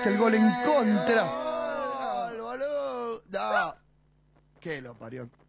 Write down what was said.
Viste el gol en contra. ¡Gol, boludo! No. ¿Qué lo parió?